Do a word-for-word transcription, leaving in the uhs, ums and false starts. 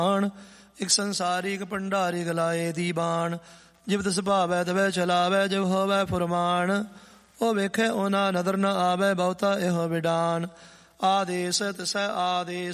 ਇਕ ਸੰਸਾਰੀ ਇਕ ਭੰਡਾਰੀ ਗਲਾਏ ਦੀ ਬਾਣ। ਜਿਵ ਤਿਸ ਭਾਵੈ ਤਵੈ ਚਲਾਵੈ ਜਿਵ ਹੋਵੈ ਫੁਰਮਾਨ। ਉਹ ਵੇਖੈ ਉਹਨਾਂ ਨਦਰ ਨ ਆਵੈ ਬਹੁਤਾ ਇਹੋ ਵਿਡਾਨ। ਆਦੇਸ ਤਿਸੈ ਆਦੇਸ